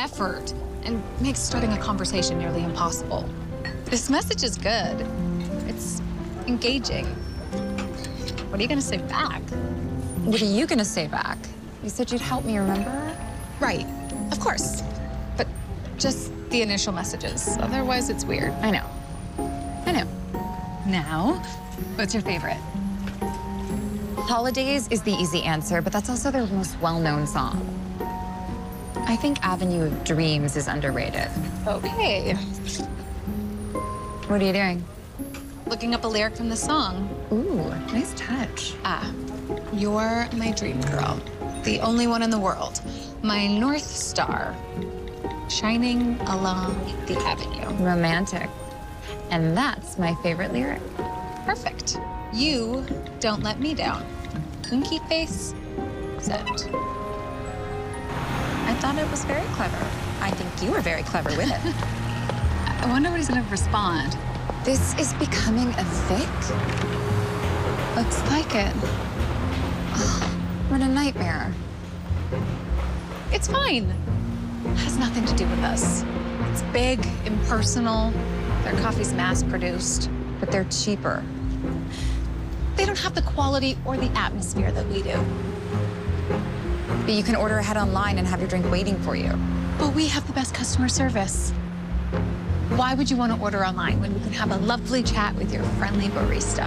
effort and makes starting a conversation nearly impossible. This message is good. It's engaging. What are you gonna say back? What are you gonna say back? You said you'd help me, remember? Right, of course. But just the initial messages. Otherwise, it's weird. I know. Now, what's your favorite? Holidays is the easy answer, but that's also their most well-known song. I think Avenue of Dreams is underrated. Okay. What are you doing? Looking up a lyric from the song. Ooh, nice touch. You're my dream girl. The only one in the world. My North Star. Shining along the avenue. Romantic. And that's my favorite lyric. Perfect. You don't let me down. Winky face, send. I thought it was very clever. I think you were very clever with it. I wonder what he's gonna respond. This is becoming a thick. Looks like it. What a nightmare. It's fine. It has nothing to do with us. It's big, impersonal. Their coffee's mass-produced. But they're cheaper. They don't have the quality or the atmosphere that we do. But you can order ahead online and have your drink waiting for you. But we have the best customer service. Why would you want to order online when you can have a lovely chat with your friendly barista?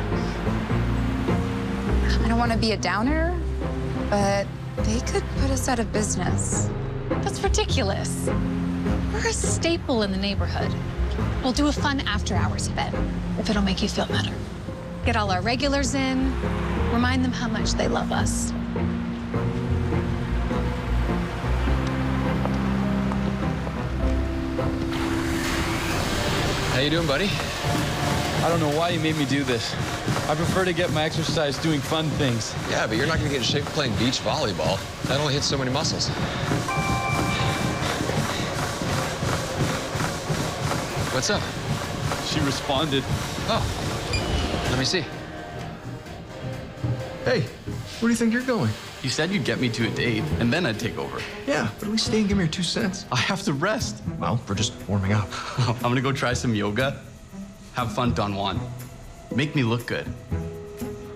I don't want to be a downer, but they could put us out of business. That's ridiculous. We're a staple in the neighborhood. We'll do a fun after-hours event, if it'll make you feel better. Get all our regulars in, remind them how much they love us. How you doing, buddy? I don't know why you made me do this. I prefer to get my exercise doing fun things. Yeah, but you're not gonna get in shape playing beach volleyball. That only hits so many muscles. What's up? She responded. Oh, let me see. Hey, where do you think you're going? You said you'd get me to a date, and then I'd take over. Yeah, but at least stay and give me your 2 cents. I have to rest. Well, we're just warming up. I'm gonna go try some yoga. Have fun, Don Juan. Make me look good.